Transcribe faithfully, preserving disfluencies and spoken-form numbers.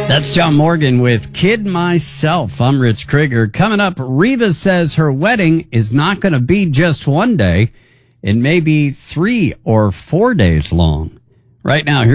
That's John Morgan with Kid Myself. I'm Rich Krieger. Coming up, Reba says her wedding is not going to be just one day. It may be three or four days long. Right now, here's